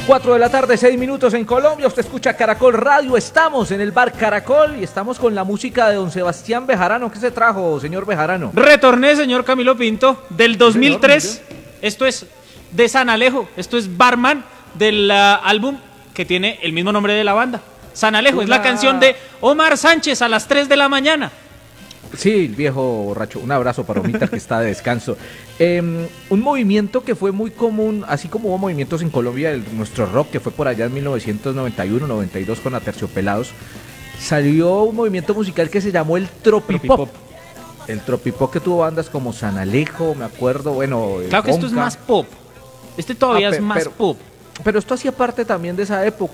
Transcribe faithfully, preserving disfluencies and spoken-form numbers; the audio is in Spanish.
cuatro de la tarde, seis minutos en Colombia. Usted escucha Caracol Radio. Estamos en el bar Caracol y estamos con la música de don Sebastián Bejarano. ¿Qué se trajo, señor Bejarano? Retorné, señor Camilo Pinto, del dos mil tres. Sí, señor, esto es de San Alejo. Esto es Barman, del uh, álbum que tiene el mismo nombre de la banda. San Alejo, Una... es la canción de Omar Sánchez a las tres de la mañana. Sí, el viejo borracho. Un abrazo para Omita que está de descanso. Eh, un movimiento que fue muy común, así como hubo movimientos en Colombia, el, nuestro rock, que fue por allá en mil novecientos noventa y uno, noventa y dos con Aterciopelados, salió un movimiento musical que se llamó el Tropipop. Tropipop. El Tropipop que tuvo bandas como San Alejo, me acuerdo, bueno... Claro que esto es más pop. Este todavía Ah, pe- es más pero- pop. Pero esto hacía parte también de esa época.